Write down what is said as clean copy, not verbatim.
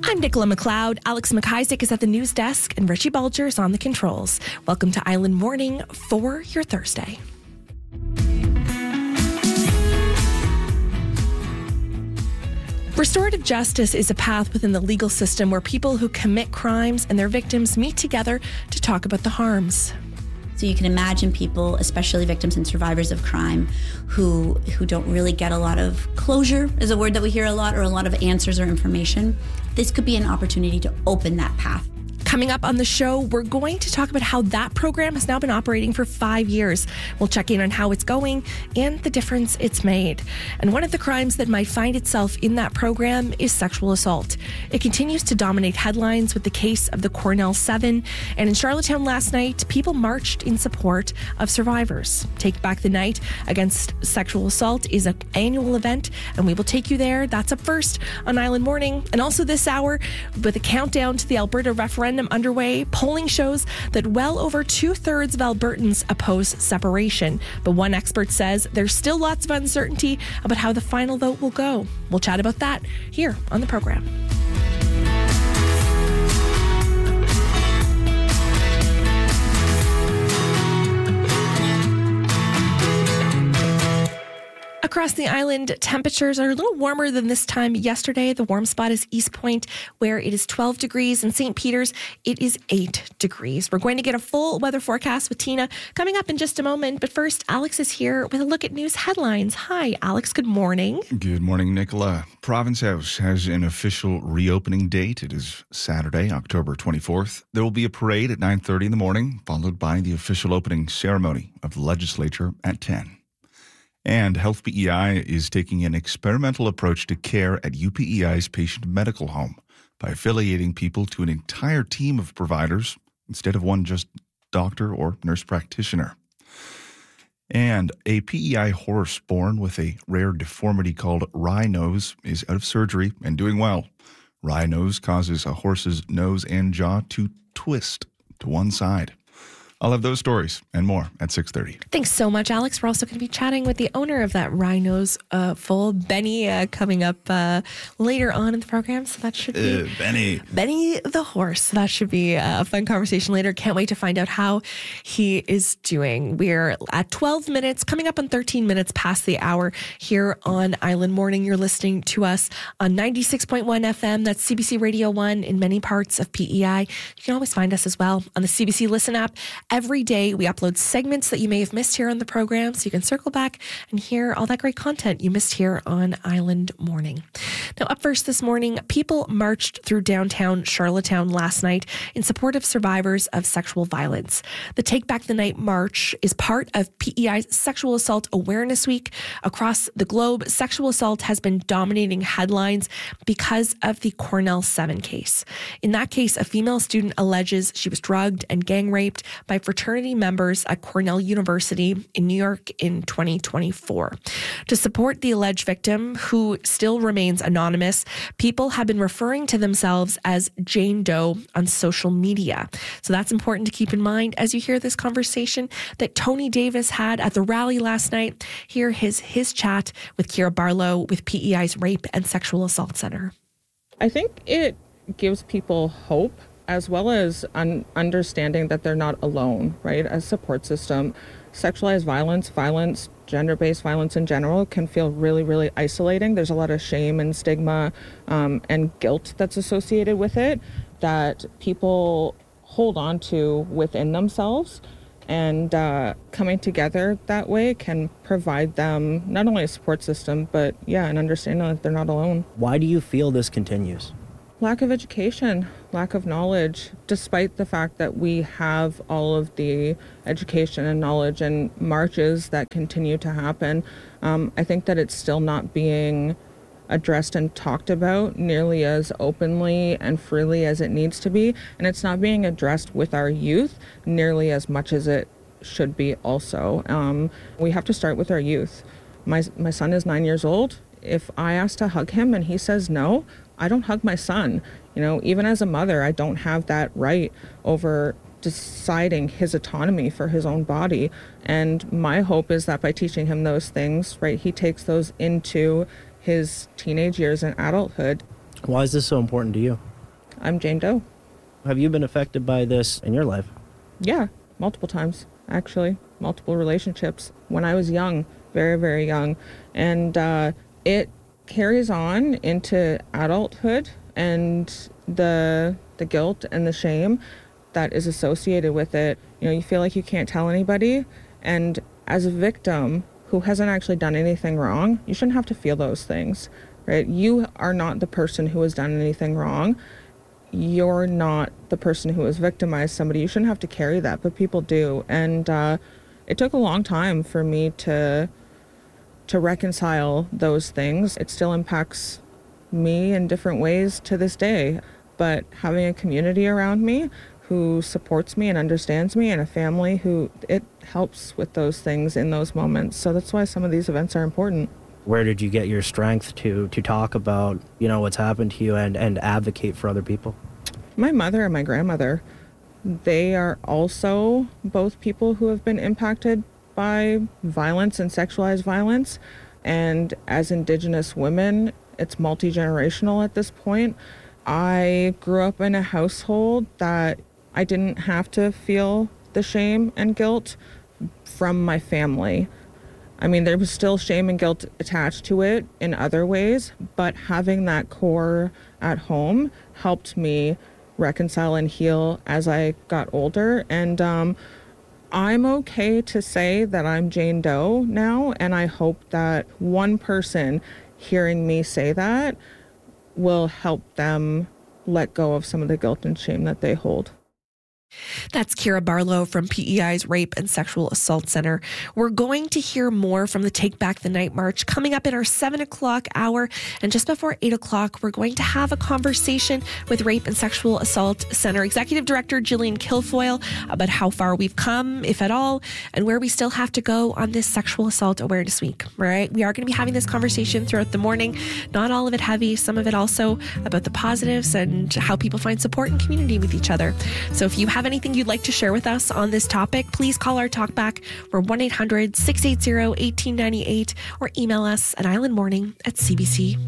I'm Nicola McLeod. Alex McIsaac is at the news desk, and Richie Bulger is on the controls. Welcome to Island Morning for your Thursday. Restorative justice is a path within the legal system where people who commit crimes and their victims meet together to talk about the harms. So you can imagine people, especially victims and survivors of crime, who don't really get a lot of closure, is a word that we hear a lot, or a lot of answers or information. This could be an opportunity to open that path. Coming up on the show, we're going to talk about how that program has now been operating for 5 years. We'll check in on how it's going and the difference it's made. And one of the crimes that might find itself in that program is sexual assault. It continues to dominate headlines with the case of the Cornell 7. And in Charlottetown last night, people marched in support of survivors. Take Back the Night Against Sexual Assault is an annual event, and we will take you there. That's up first on Island Morning. And also this hour, with a countdown to the Alberta referendum underway, polling shows that well over 2/3 of Albertans oppose separation. But one expert says there's still lots of uncertainty about how the final vote will go. We'll chat about that here on the program. Across the island, temperatures are a little warmer than this time yesterday. The warm spot is East Point, where it is 12 degrees. In St. Peters, it is 8 degrees. We're going to get a full weather forecast with Tina coming up in just a moment. But first, Alex is here with a look at news headlines. Hi, Alex. Good morning. Good morning, Nicola. Province House has an official reopening date. It is Saturday, October 24th. There will be a parade at 9:30 in the morning, followed by the official opening ceremony of the legislature at 10. And Health PEI is taking an experimental approach to care at UPEI's patient medical home by affiliating people to an entire team of providers instead of one just doctor or nurse practitioner. And a PEI horse born with a rare deformity called wry nose is out of surgery and doing well. Wry nose causes a horse's nose and jaw to twist to one side. I'll have those stories and more at 6:30. Thanks so much, Alex. We're also going to be chatting with the owner of that Rhinos foal, Benny, coming up later on in the program. So that should be Benny the horse. That should be a fun conversation later. Can't wait to find out how he is doing. We're at 12 minutes, coming up on 13 minutes past the hour here on Island Morning. You're listening to us on 96.1 FM. That's CBC Radio 1 in many parts of PEI. You can always find us as well on the CBC Listen app. Every day we upload segments that you may have missed here on the program, so you can circle back and hear all that great content you missed here on Island Morning. Now, up first this morning, people marched through downtown Charlottetown last night in support of survivors of sexual violence. The Take Back the Night March is part of PEI's Sexual Assault Awareness Week. Across the globe, sexual assault has been dominating headlines because of the Cornell 7 case. In that case, a female student alleges she was drugged and gang raped by fraternity members at Cornell University in New York in 2024. To support the alleged victim, who still remains anonymous, people have been referring to themselves as Jane Doe on social media. So that's important to keep in mind as you hear this conversation that Tony Davis had at the rally last night. Hear his chat with Kira Barlow with PEI's Rape and Sexual Assault Center. I think it gives people hope, as well as understanding that they're not alone, right? As a support system, sexualized violence, gender-based violence in general can feel really, really isolating. There's a lot of shame and stigma and guilt that's associated with it that people hold on to within themselves. And coming together that way can provide them not only a support system, but an understanding that they're not alone. Why do you feel this continues? Lack of education, lack of knowledge, despite the fact that we have all of the education and knowledge and marches that continue to happen. I think that it's still not being addressed and talked about nearly as openly and freely as it needs to be. And it's not being addressed with our youth nearly as much as it should be also. We have to start with our youth. My son is 9 years old. If I ask to hug him and he says no, I don't hug my son. Even as a mother, I don't have that right over deciding his autonomy for his own body. And my hope is that by teaching him those things, right, he takes those into his teenage years and adulthood. Why is this so important to you? I'm Jane Doe. Have you been affected by this in your life? Yeah, multiple times, actually. Multiple relationships when I was young, very, very young. And it carries on into adulthood, and the guilt and the shame that is associated with it. You know, you feel like you can't tell anybody. And as a victim who hasn't actually done anything wrong, you shouldn't have to feel those things, right? You are not the person who has done anything wrong. You're not the person who has victimized somebody. You shouldn't have to carry that, but people do. And it took a long time for me to reconcile those things. It still impacts me in different ways to this day. But having a community around me who supports me and understands me, and a family who, it helps with those things in those moments. So that's why some of these events are important. Where did you get your strength to talk about, you know, what's happened to you and advocate for other people? My mother and my grandmother, they are also both people who have been impacted by violence and sexualized violence. And as Indigenous women, it's multi-generational at this point. I grew up in a household that I didn't have to feel the shame and guilt from my family. I mean, there was still shame and guilt attached to it in other ways, but having that core at home helped me reconcile and heal as I got older. And I'm okay to say that I'm Jane Doe now, and I hope that one person hearing me say that will help them let go of some of the guilt and shame that they hold. That's Kira Barlow from PEI's Rape and Sexual Assault Center. We're going to hear more from the Take Back the Night March coming up in our 7 o'clock hour. And just before 8 o'clock, we're going to have a conversation with Rape and Sexual Assault Center Executive Director Jillian Kilfoyle about how far we've come, if at all, and where we still have to go on this Sexual Assault Awareness Week. Right? We are going to be having this conversation throughout the morning. Not all of it heavy, some of it also about the positives and how people find support and community with each other. So if you have anything you'd like to share with us on this topic, please call our talkback. We're 1-800-680-1898 or email us at islandmorning@cbc.ca.